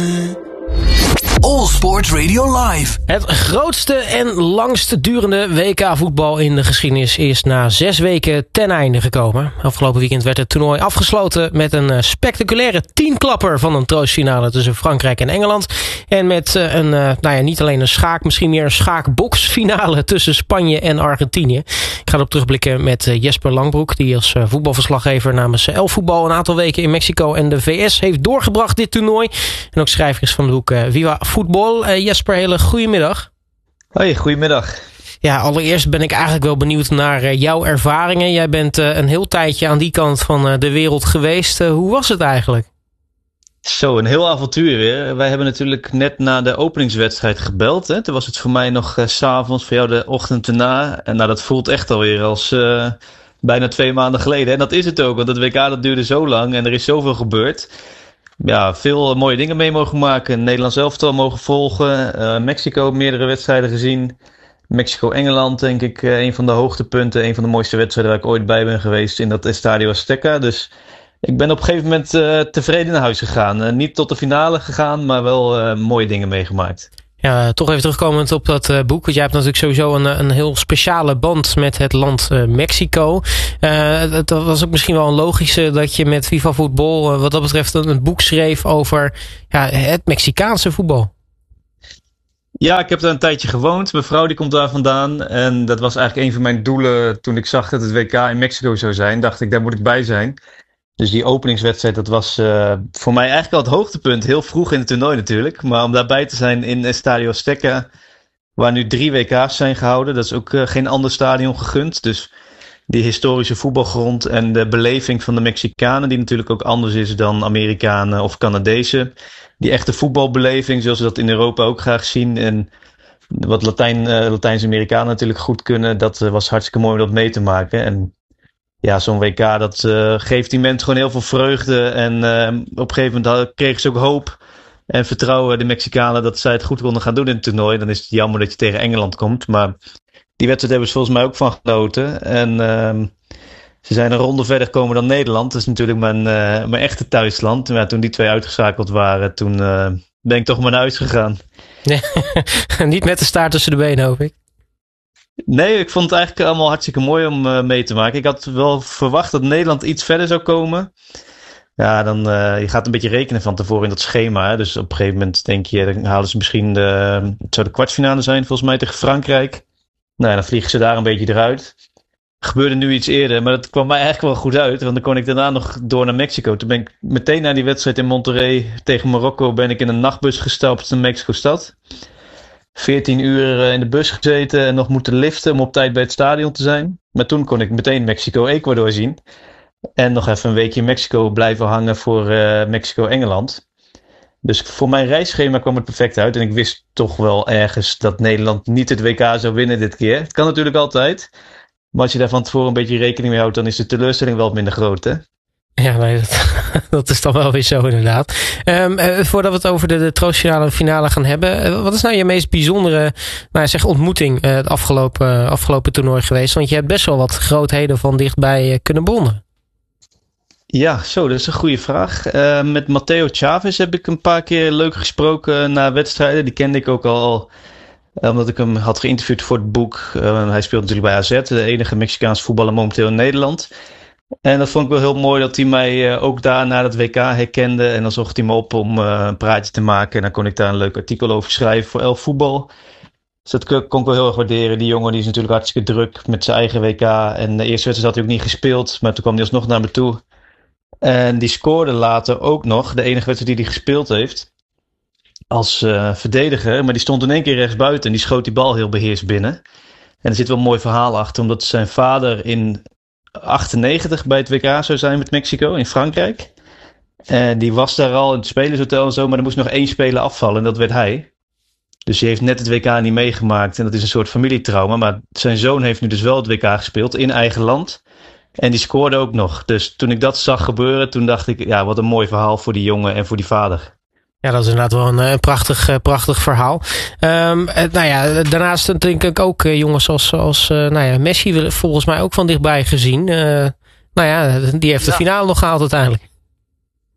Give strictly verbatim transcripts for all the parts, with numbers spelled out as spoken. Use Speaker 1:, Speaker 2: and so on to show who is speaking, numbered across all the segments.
Speaker 1: All Sport Radio Live.
Speaker 2: Het grootste en langst durende W K-voetbal in de geschiedenis is na zes weken ten einde gekomen. Afgelopen weekend werd het toernooi afgesloten met een spectaculaire tienklapper van een troostfinale tussen Frankrijk en Engeland. En met een, nou ja, niet alleen een schaak, misschien meer een schaakboksfinale tussen Spanje en Argentinië. Ik ga erop terugblikken met Jesper Langbroek, die als voetbalverslaggever namens Elfvoetbal een aantal weken in Mexico en de V S heeft doorgebracht dit toernooi. En ook schrijver is van het boek Viva Voetbal. Uh, Jesper, hele goedemiddag.
Speaker 3: Hoi, goedemiddag.
Speaker 2: Ja, allereerst ben ik eigenlijk wel benieuwd naar uh, jouw ervaringen. Jij bent uh, een heel tijdje aan die kant van uh, de wereld geweest. Uh, hoe was het eigenlijk?
Speaker 3: Zo, een heel avontuur weer. Wij hebben natuurlijk net na de openingswedstrijd gebeld. Hè? Toen was het voor mij nog uh, 's avonds, voor jou de ochtend erna. En nou, dat voelt echt alweer als uh, bijna twee maanden geleden. En dat is het ook, want het W K dat duurde zo lang en er is zoveel gebeurd. Ja, veel mooie dingen mee mogen maken. Nederlands elftal mogen volgen. Uh, Mexico, meerdere wedstrijden gezien. Mexico-Engeland, denk ik, uh, een van de hoogtepunten. Een van de mooiste wedstrijden waar ik ooit bij ben geweest in dat Estadio Azteca. Dus ik ben op een gegeven moment uh, tevreden naar huis gegaan. Uh, niet tot de finale gegaan, maar wel uh, mooie dingen meegemaakt.
Speaker 2: Ja, toch even terugkomend op dat uh, boek. Want jij hebt natuurlijk sowieso een, een heel speciale band met het land uh, Mexico. Uh, het was ook misschien wel een logische dat je met Viva Voetbal, uh, wat dat betreft, een, een boek schreef over ja, het Mexicaanse voetbal.
Speaker 3: Ja, ik heb daar een tijdje gewoond. Mijn vrouw die komt daar vandaan. En dat was eigenlijk een van mijn doelen toen ik zag dat het W K in Mexico zou zijn. Dacht ik, daar moet ik bij zijn. Dus die openingswedstrijd, dat was uh, voor mij eigenlijk al het hoogtepunt. Heel vroeg in het toernooi natuurlijk. Maar om daarbij te zijn in Estadio Azteca, waar nu drie W K's zijn gehouden. Dat is ook uh, geen ander stadion gegund. Dus die historische voetbalgrond en de beleving van de Mexicanen, die natuurlijk ook anders is dan Amerikanen of Canadezen. Die echte voetbalbeleving, zoals we dat in Europa ook graag zien. En wat Latijn, uh, Latijns-Amerikanen natuurlijk goed kunnen, dat uh, was hartstikke mooi om dat mee te maken. En ja, zo'n W K, dat uh, geeft die mensen gewoon heel veel vreugde. En uh, op een gegeven moment kregen ze ook hoop en vertrouwen, de Mexicanen, dat zij het goed konden gaan doen in het toernooi. Dan is het jammer dat je tegen Engeland komt. Maar die wedstrijd hebben ze volgens mij ook van genoten. En uh, ze zijn een ronde verder gekomen dan Nederland. Dat is natuurlijk mijn, uh, mijn echte thuisland. Maar toen die twee uitgeschakeld waren, toen uh, ben ik toch maar naar huis gegaan.
Speaker 2: Niet met de staart tussen de benen, hoop ik.
Speaker 3: Nee, ik vond het eigenlijk allemaal hartstikke mooi om uh, mee te maken. Ik had wel verwacht dat Nederland iets verder zou komen. Ja, dan uh, je gaat een beetje rekenen van tevoren in dat schema. Hè? Dus op een gegeven moment denk je, dan halen ze misschien de, het zou de kwartfinale zijn volgens mij tegen Frankrijk. Nou ja, dan vliegen ze daar een beetje eruit. Gebeurde nu iets eerder, maar dat kwam mij eigenlijk wel goed uit. Want dan kon ik daarna nog door naar Mexico. Toen ben ik meteen na die wedstrijd in Monterrey tegen Marokko ben ik in een nachtbus gestapt naar Mexico-stad. veertien uur in de bus gezeten en nog moeten liften om op tijd bij het stadion te zijn. Maar toen kon ik meteen Mexico-Ecuador zien. En nog even een weekje in Mexico blijven hangen voor uh, Mexico-Engeland. Dus voor mijn reisschema kwam het perfect uit. En ik wist toch wel ergens dat Nederland niet het W K zou winnen dit keer. Het kan natuurlijk altijd. Maar als je daar van tevoren een beetje rekening mee houdt, dan is de teleurstelling wel wat minder groot, hè?
Speaker 2: Ja, nee, dat, dat is dan wel weer zo inderdaad. Um, uh, voordat we het over de, de troostfinale en finale gaan hebben. Uh, wat is nou je meest bijzondere nou, zeg, ontmoeting uh, het afgelopen, uh, afgelopen toernooi geweest? Want je hebt best wel wat grootheden van dichtbij uh, kunnen bonden.
Speaker 3: Ja, zo, dat is een goede vraag. Uh, met Matteo Chavez heb ik een paar keer leuk gesproken na wedstrijden. Die kende ik ook al, uh, omdat ik hem had geïnterviewd voor het boek. Uh, hij speelt natuurlijk bij A Z, de enige Mexicaanse voetballer momenteel in Nederland. En dat vond ik wel heel mooi dat hij mij uh, ook daar na het W K herkende. En dan zocht hij me op om uh, een praatje te maken. En dan kon ik daar een leuk artikel over schrijven voor Elfvoetbal. Dus dat kon ik wel heel erg waarderen. Die jongen die is natuurlijk hartstikke druk met zijn eigen W K. En de eerste wedstrijd had hij ook niet gespeeld. Maar toen kwam hij alsnog naar me toe. En die scoorde later ook nog. De enige wedstrijd die hij gespeeld heeft. Als uh, verdediger. Maar die stond in één keer rechtsbuiten. En die schoot die bal heel beheerst binnen. En er zit wel een mooi verhaal achter. Omdat zijn vader in achtennegentig bij het W K zou zijn met Mexico in Frankrijk. En die was daar al in het spelershotel en zo. Maar er moest nog één speler afvallen. En dat werd hij. Dus die heeft net het W K niet meegemaakt. En dat is een soort familietrauma. Maar zijn zoon heeft nu dus wel het W K gespeeld in eigen land. En die scoorde ook nog. Dus toen ik dat zag gebeuren, toen dacht ik, ja, wat een mooi verhaal voor die jongen en voor die vader.
Speaker 2: Ja, dat is inderdaad wel een, een prachtig, prachtig verhaal. Um, nou ja, daarnaast denk ik ook uh, jongens als, als uh, nou ja, Messi volgens mij ook van dichtbij gezien. Uh, nou ja, die heeft de
Speaker 4: ja.
Speaker 2: finale nog gehaald uiteindelijk.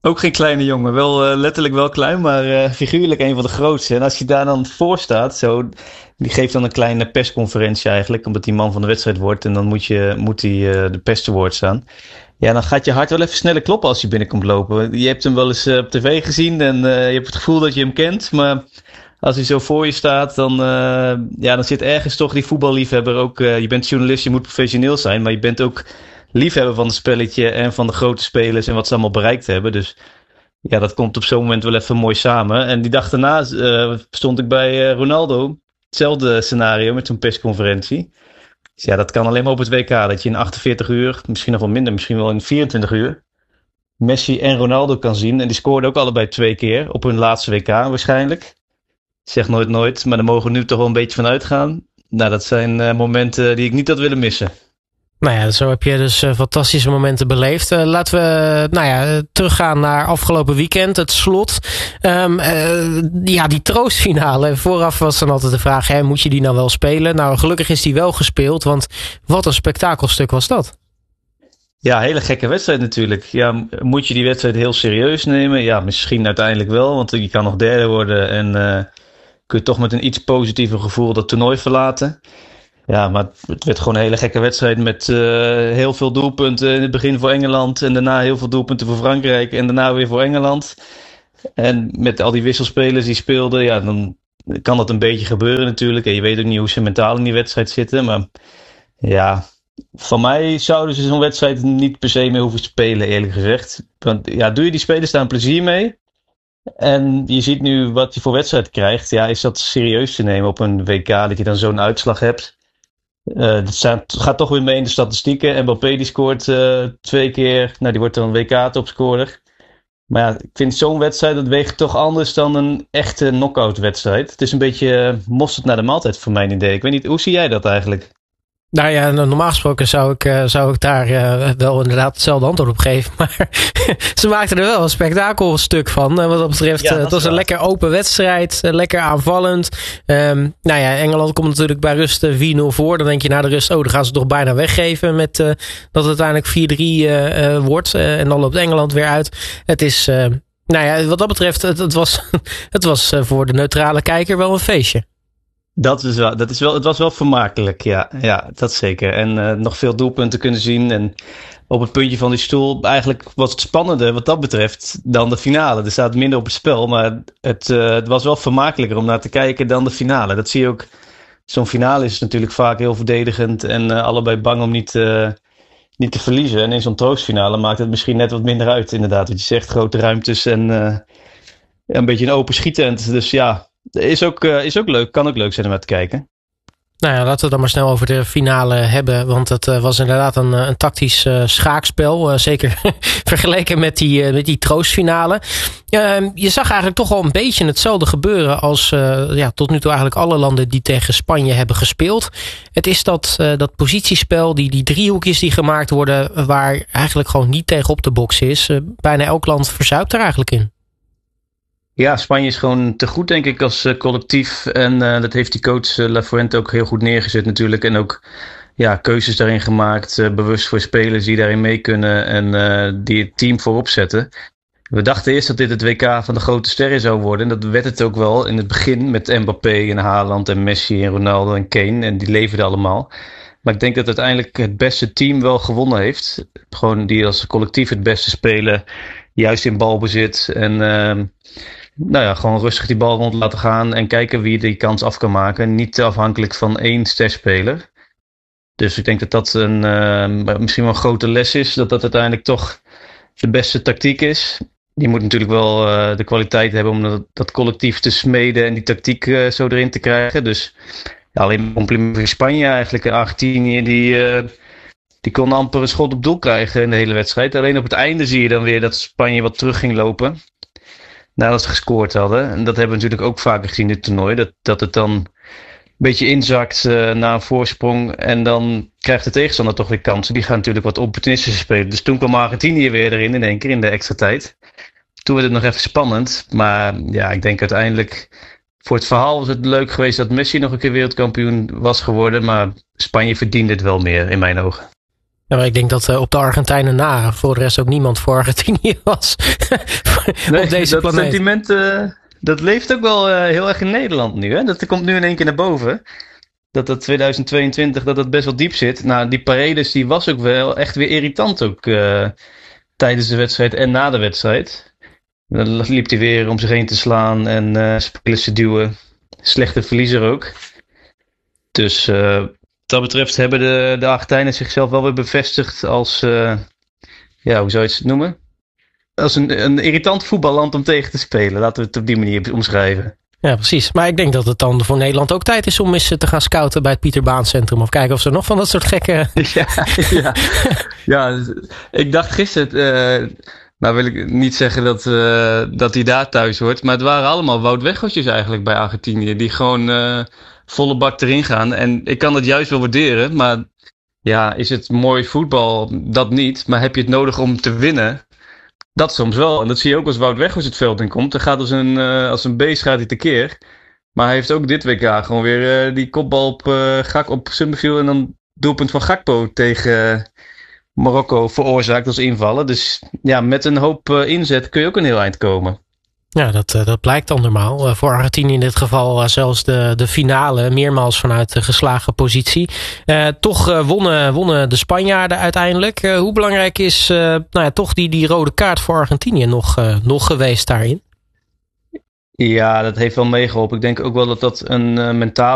Speaker 3: Ook geen kleine jongen. Wel uh, letterlijk wel klein, maar uh, figuurlijk een van de grootste. En als je daar dan voor staat, zo, die geeft dan een kleine persconferentie eigenlijk, omdat die man van de wedstrijd wordt. En dan moet, je, moet hij uh, de pers te woord staan. Ja, dan gaat je hart wel even sneller kloppen als je binnenkomt lopen. Je hebt hem wel eens uh, op tv gezien en uh, je hebt het gevoel dat je hem kent. Maar als hij zo voor je staat, dan, uh, ja, dan zit ergens toch die voetballiefhebber ook. Uh, je bent journalist, je moet professioneel zijn, maar je bent ook liefhebber van het spelletje en van de grote spelers en wat ze allemaal bereikt hebben. Dus ja, dat komt op zo'n moment wel even mooi samen. En die dag daarna uh, stond ik bij uh, Ronaldo. Hetzelfde scenario met zo'n persconferentie. Dus ja, dat kan alleen maar op het W K. Dat je in achtenveertig uur, misschien nog wel minder, misschien wel in vierentwintig uur, Messi en Ronaldo kan zien. En die scoorden ook allebei twee keer op hun laatste W K waarschijnlijk. Ik zeg nooit nooit, maar daar mogen we nu toch wel een beetje van uitgaan. Nou, dat zijn uh, momenten die ik niet had willen missen.
Speaker 2: Nou ja, zo heb je dus uh, fantastische momenten beleefd. Uh, laten we uh, nou ja, teruggaan naar afgelopen weekend, het slot. Um, uh, ja, die troostfinale. Vooraf was dan altijd de vraag, hè, moet je die nou wel spelen? Nou, gelukkig is die wel gespeeld, want wat een spektakelstuk was dat.
Speaker 3: Ja, hele gekke wedstrijd natuurlijk. Ja, moet je die wedstrijd heel serieus nemen? Ja, misschien uiteindelijk wel, want je kan nog derde worden en uh, kun je toch met een iets positiever gevoel dat toernooi verlaten. Ja, maar het werd gewoon een hele gekke wedstrijd met uh, heel veel doelpunten in het begin voor Engeland en daarna heel veel doelpunten voor Frankrijk en daarna weer voor Engeland. En met al die wisselspelers die speelden, ja, dan kan dat een beetje gebeuren natuurlijk. En je weet ook niet hoe ze mentaal in die wedstrijd zitten, maar ja, van mij zouden ze zo'n wedstrijd niet per se meer hoeven spelen, eerlijk gezegd. Want ja, doe je die spelers daar een plezier mee? En je ziet nu wat je voor wedstrijd krijgt. Ja, is dat serieus te nemen op een W K, dat je dan zo'n uitslag hebt? Uh, het zijn, gaat toch weer mee in de statistieken. Mbappé die scoort uh, twee keer. Nou, die wordt dan W K-topscorer. Maar ja, ik vind zo'n wedstrijd, dat weegt toch anders dan een echte knock-out wedstrijd. Het is een beetje uh, mosterd naar de maaltijd voor mijn idee. Ik weet niet, hoe zie jij dat eigenlijk?
Speaker 2: Nou ja, normaal gesproken zou ik, uh, zou ik daar uh, wel inderdaad hetzelfde antwoord op geven. Maar ze maakten er wel een spektakelstuk van. Uh, wat dat betreft, ja, uh, het was een lekker open wedstrijd. Uh, lekker aanvallend. Um, nou ja, Engeland komt natuurlijk bij rust uh, vier nul voor. Dan denk je na de rust, oh, dan gaan ze toch bijna weggeven. Met uh, dat het uiteindelijk vier drie uh, uh, wordt. Uh, en dan loopt Engeland weer uit. Het is, uh, nou ja, wat dat betreft, het, het was, het was uh, voor de neutrale kijker wel een feestje.
Speaker 3: Dat is wel, dat is wel, het was wel vermakelijk, ja, ja, dat zeker. En uh, nog veel doelpunten kunnen zien. En op het puntje van die stoel, eigenlijk was het spannender wat dat betreft dan de finale. Er staat minder op het spel, maar het, uh, het was wel vermakelijker om naar te kijken dan de finale. Dat zie je ook. Zo'n finale is natuurlijk vaak heel verdedigend en uh, allebei bang om niet, uh, niet te verliezen. En in zo'n troostfinale maakt het misschien net wat minder uit, inderdaad. Wat je zegt, grote ruimtes en uh, een beetje een open schietent. Dus ja. Is ook, uh, is ook leuk, kan ook leuk zijn om naar te kijken.
Speaker 2: Nou ja, laten we dan maar snel over de finale hebben. Want het uh, was inderdaad een, een tactisch uh, schaakspel. Uh, zeker vergeleken met die, uh, met die troostfinale. Uh, je zag eigenlijk toch wel een beetje hetzelfde gebeuren als uh, ja, tot nu toe eigenlijk alle landen die tegen Spanje hebben gespeeld. Het is dat, uh, dat positiespel, die, die driehoekjes die gemaakt worden, waar eigenlijk gewoon niet tegen op te boksen is. Uh, bijna elk land verzuipt er eigenlijk in.
Speaker 3: Ja, Spanje is gewoon te goed, denk ik, als uh, collectief. En uh, dat heeft die coach uh, Lafuente ook heel goed neergezet natuurlijk. En ook ja, keuzes daarin gemaakt. Uh, bewust voor spelers die daarin mee kunnen. En uh, die het team voorop zetten. We dachten eerst dat dit het W K van de grote sterren zou worden. En dat werd het ook wel in het begin met Mbappé en Haaland en Messi en Ronaldo en Kane. En die leverden allemaal. Maar ik denk dat uiteindelijk het beste team wel gewonnen heeft. Gewoon die als collectief het beste spelen. Juist in balbezit. En uh, nou ja, gewoon rustig die bal rond laten gaan. En kijken wie die kans af kan maken. Niet afhankelijk van één sterspeler. Dus ik denk dat dat een, uh, misschien wel een grote les is. Dat dat uiteindelijk toch de beste tactiek is. Die moet natuurlijk wel uh, de kwaliteit hebben om dat, dat collectief te smeden. En die tactiek uh, zo erin te krijgen. Dus ja, alleen compliment voor Spanje eigenlijk. Argentinië die... Uh, Die kon amper een schot op doel krijgen in de hele wedstrijd. Alleen op het einde zie je dan weer dat Spanje wat terug ging lopen. Nadat ze gescoord hadden. En dat hebben we natuurlijk ook vaker gezien in dit toernooi. Dat, dat het dan een beetje inzakt uh, na een voorsprong. En dan krijgt de tegenstander toch weer kansen. Die gaan natuurlijk wat opportunistischer spelen. Dus toen kwam Argentinië weer erin in één keer in de extra tijd. Toen werd het nog even spannend. Maar ja, ik denk uiteindelijk... Voor het verhaal was het leuk geweest dat Messi nog een keer wereldkampioen was geworden. Maar Spanje verdient het wel meer in mijn ogen.
Speaker 2: Ja, maar ik denk dat uh, op de Argentijnen na voor de rest ook niemand voor Argentinië was.
Speaker 3: nee,
Speaker 2: op deze
Speaker 3: dat
Speaker 2: planeet.
Speaker 3: sentiment uh, dat leeft ook wel uh, heel erg in Nederland nu. Hè? Dat komt nu in één keer naar boven. Dat dat tweeduizend tweeëntwintig dat dat best wel diep zit. Nou, die Paredes die was ook wel echt weer irritant ook uh, tijdens de wedstrijd en na de wedstrijd. Dan liep hij weer om zich heen te slaan en uh, spelers te duwen. Slechte verliezer ook. Dus uh, wat dat betreft hebben de, de Argentijnen zichzelf wel weer bevestigd als, uh, ja, hoe zou je het noemen? Als een, een irritant voetballand om tegen te spelen. Laten we het op die manier omschrijven.
Speaker 2: Ja, precies. Maar ik denk dat het dan voor Nederland ook tijd is om eens te gaan scouten bij het Pieter Baan Centrum. Of kijken of ze nog van dat soort gekke...
Speaker 3: Ja, ja. ja ik dacht gisteren... Uh, nou wil ik niet zeggen dat, uh, dat hij daar thuis hoort. Maar het waren allemaal Wout Weghorstjes eigenlijk bij Argentinië. Die gewoon uh, volle bak erin gaan. En ik kan het juist wel waarderen. Maar ja, is het mooi voetbal? Dat niet. Maar heb je het nodig om te winnen? Dat soms wel. En dat zie je ook als Wout Weghorst het veld in komt. Dan gaat als een, uh, als een beest gaat hij tekeer. Maar hij heeft ook dit W K gewoon weer uh, die kopbal op, uh, Gak, op Summerfield. En dan doelpunt van Gakpo tegen... Uh, Marokko veroorzaakt als invallen. Dus ja, met een hoop uh, inzet kun je ook een heel eind komen.
Speaker 2: Ja, dat, uh, dat blijkt dan normaal. Uh, voor Argentinië in dit geval uh, zelfs de, de finale meermaals vanuit de geslagen positie. Uh, toch uh, wonnen, wonnen de Spanjaarden uiteindelijk. Uh, hoe belangrijk is uh, nou ja, toch die, die rode kaart voor Argentinië nog, uh, nog geweest daarin?
Speaker 3: Ja, dat heeft wel meegeholpen. Ik denk ook wel dat dat een uh, mentale